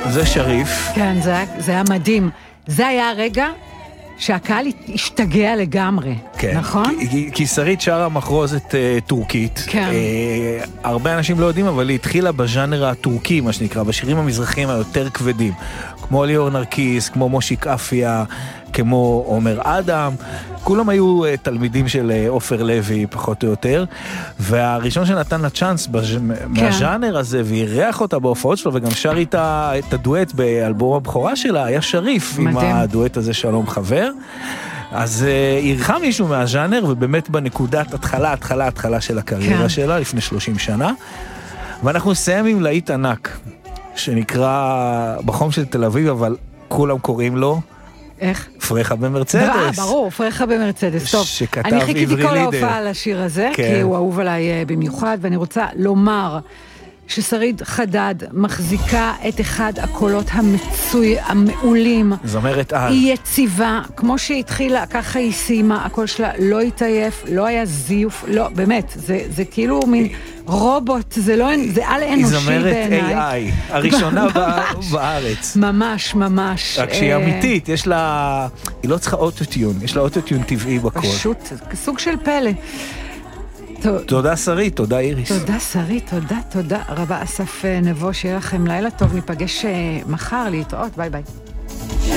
זה שריף. כן, זה היה מדהים. זה היה הרגע שהקהל השתגע לגמרי, כן, נכון? כי שרית שרה מחרוזת טורקית. כן. הרבה אנשים לא יודעים, אבל היא התחילה בז'אנר הטורקי, מה שנקרא, בשירים המזרחיים היותר כבדים. כמו ליאור נרקיס, כמו מושיק אפיה, כמו עומר אדם. כולם היו תלמידים של עופר לוי, פחות או יותר. והראשון שנתן לה צ'אנס מהז'אנר הזה, והירח אותה בהופעות שלו, וגם שר איתה את הדואט באלבום הבכורה שלה, היה שריף עם הדואט הזה שלום חבר. אז ערכה מישהו מהז'אנר, ובאמת בנקודת התחלה של הקריירה שלה, לפני 30 שנה. ואנחנו נסיים עם להיט ענק, שנקרא בחום של תל אביב, אבל כולם קוראים לו... איך? פרחה במרצדס. ברור, פרחה במרצדס. טוב, אני חיכיתי כל ההופעה על השיר הזה, כי הוא אהוב עליי במיוחד, ואני רוצה לומר ששרית חדד מחזיקה את אחד הקולות המעולים. זמרת על. היא יציבה, כמו שהיא התחילה, ככה היא סיימה, הקול שלה לא התעייף, לא היה זיוף, לא, באמת, זה כאילו מין רובוט, זה על אנושי בעיניי. היא זמרת AI, הראשונה בארץ. ממש, ממש. רק שהיא אמיתית, היא לא צריכה אוטוטיון, יש לה אוטוטיון טבעי בקול. פשוט, סוג של פלא. תודה שרית, תודה איריס. תודה שרית, תודה רבה אסף נבו, שיהיה לכם לילה טוב, ניפגש מחר להתראות, ביי ביי.